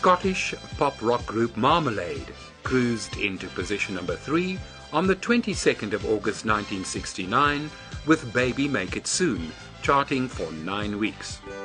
Scottish pop rock group Marmalade cruised into position number 3 on the 22nd of August 1969 with Baby Make It Soon, charting for 9 weeks.